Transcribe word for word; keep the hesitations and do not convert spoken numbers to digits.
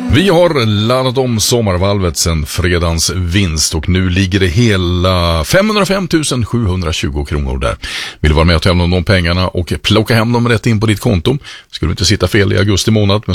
Vi har laddat om sommarvalvet sedan fredagens vinst och nu ligger det hela femhundrafem tusen sjuhundratjugo kronor där. Vill du vara med och tävla om de pengarna och plocka hem dem rätt in på ditt konto? Skulle du inte sitta fel i augusti månad, men